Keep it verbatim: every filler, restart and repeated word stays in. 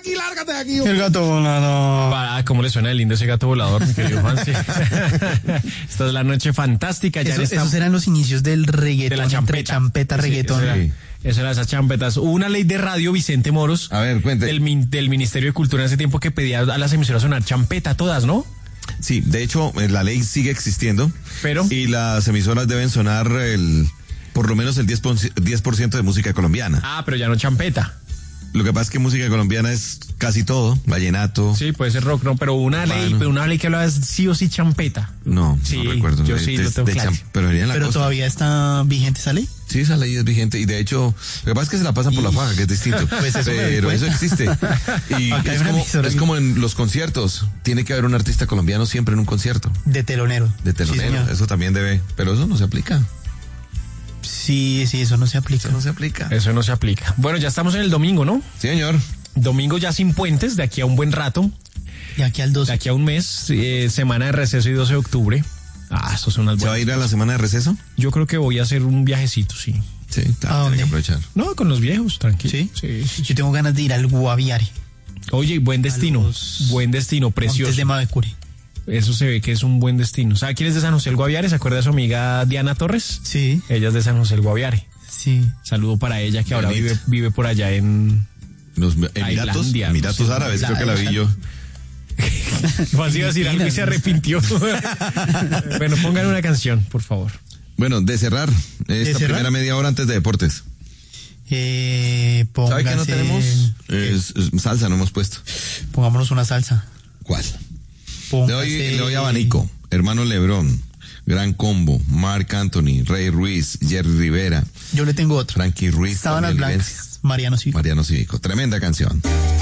aquí, lárgate de aquí. El gato volador. Ah, ¿cómo le suena de lindo ese gato volador, mi querido Juanse? Esta es la noche fantástica. Ya Eso, esta... Esos eran los inicios del reggaetón, de la champeta. entre champeta, Sí, reggaetón. Eso era, Sí. eso era esas champetas. Hubo una ley de radio, Vicente Moros, A ver, cuente. del, min- del Ministerio de Cultura en ese tiempo que pedía a las emisoras sonar champeta todas, ¿no? Sí, de hecho, eh, la ley sigue existiendo. Pero- Y las emisoras deben sonar el por lo menos el diez por ciento de música colombiana. Ah, pero ya no champeta. Lo que pasa es que música colombiana es casi todo, vallenato. Sí, puede ser rock, no, pero una ley, Bueno. pero una ley que hablaba es sí o sí champeta. No, Sí, no recuerdo. yo De- sí de- lo tengo de claro. cham- Pero venía en la Pero costa. todavía está vigente esa ley. Sí, esa ley es vigente y de hecho, lo que pasa es que se la pasan por la faja, que es distinto. Pues eso me doy pero eso cuenta. existe. Y Acá hay es una como, emisora es que- como en los conciertos. Tiene que haber un artista colombiano siempre en un concierto. De telonero. De Sí, telonero. señor. Eso también debe. Pero eso no se aplica. Sí, sí, eso no se aplica. Eso no se aplica. Eso no se aplica. Bueno, ya estamos en el domingo, ¿no? Sí, señor. Domingo ya sin puentes, de aquí a un buen rato, Y aquí al de doce. aquí a un mes, eh, semana de receso y doce de octubre. Ah, eso son unas ¿Se va a buenas. ir a la semana de receso? Yo creo que voy a hacer un viajecito, sí. Sí, ¿A claro, dónde? tiene que aprovechar. No, con los viejos, tranquilo. ¿Sí? Sí, sí. Yo tengo ganas de ir al Guaviare. Oye, buen destino, los buen destino, precioso. Montes de Mavecure. Eso se ve que es un buen destino. ¿Sabe quién es de San José el Guaviare? ¿Se acuerda de su amiga Diana Torres? Sí, Ella es de San José el Guaviare. sí. Saludo para ella que ahora Bonito. vive, vive por allá en... Los Emiratos, Tailandia, Emiratos no sé, Árabes, creo que la vi yo. Vas a decir algo y se arrepintió. Bueno, pongan una canción, por favor. Bueno, de cerrar esta cerrar? primera media hora antes de deportes. Eh, ¿Sabe qué no póngase- tenemos? Es- es salsa, no hemos puesto. Pongámonos una salsa. ¿Cuál? Le Póngase- doy, le doy abanico. Hermano Lebrón, Gran Combo, Marc Anthony, Rey Ruiz, Jerry Rivera, Yo le tengo otro. Frankie Ruiz, Sábanas Tommy blancas. Olivencia, Mariano sí. Mariano Cívico. Tremenda canción.